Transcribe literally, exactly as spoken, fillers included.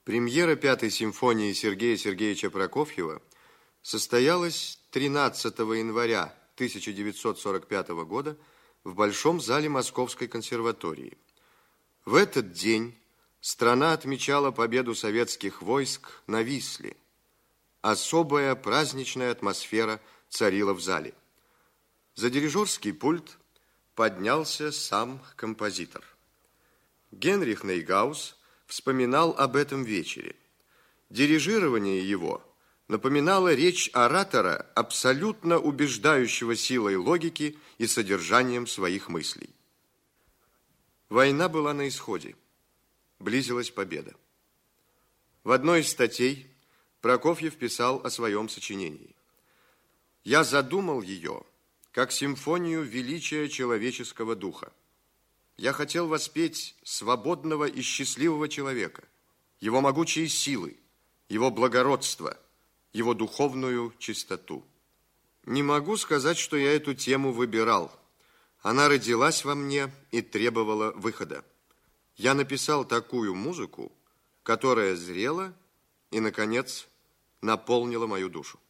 Премьера Пятой симфонии Сергея Сергеевича Прокофьева состоялась тринадцатого января тысяча девятьсот сорок пятого года в Большом зале Московской консерватории. В этот день страна отмечала победу советских войск на Висле. Особая праздничная атмосфера царила в зале. За дирижерский пульт поднялся сам композитор. Генрих Нейгаус вспоминал об этом вечере. Дирижирование его напоминало речь оратора, абсолютно убеждающего силой логики и содержанием своих мыслей. Война была на исходе. Близилась победа. В одной из статей Прокофьев писал о своем сочинении. «Я задумал ее как симфонию величия человеческого духа. Я хотел воспеть свободного и счастливого человека, его могучие силы, его благородство, его духовную чистоту. Не могу сказать, что я эту тему выбирал. Она родилась во мне и требовала выхода. Я написал такую музыку, которая зрела и, наконец, наполнила мою душу.